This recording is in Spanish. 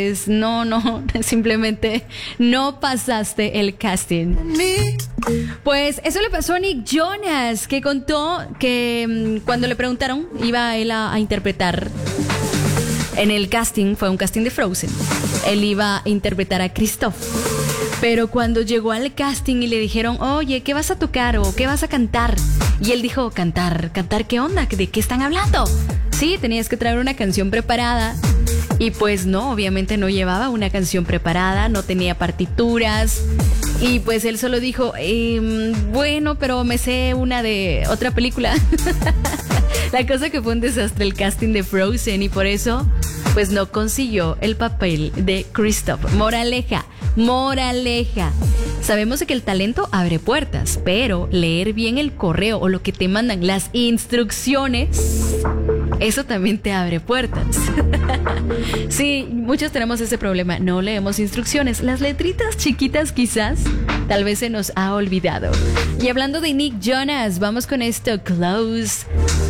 No, simplemente no pasaste el casting. Pues eso le pasó a Nick Jonas, que contó que cuando le preguntaron, iba él a interpretar en el casting, fue un casting de Frozen, él iba a interpretar a Kristoff. Pero cuando llegó al casting y le dijeron, oye, ¿qué vas a tocar o qué vas a cantar? Y él dijo, cantar, ¿qué onda? ¿De qué están hablando? Sí, tenías que traer una canción preparada. Y pues no, obviamente no llevaba una canción preparada, no tenía partituras. Y pues él solo dijo, bueno, pero me sé una de otra película. La cosa que fue un desastre el casting de Frozen y por eso pues no consiguió el papel de Kristoff. Moraleja. Sabemos que el talento abre puertas, pero leer bien el correo o lo que te mandan, las instrucciones, eso también te abre puertas. Sí, muchos tenemos ese problema, no leemos instrucciones. Las letritas chiquitas quizás, tal vez se nos ha olvidado. Y hablando de Nick Jonas, vamos con esto, Close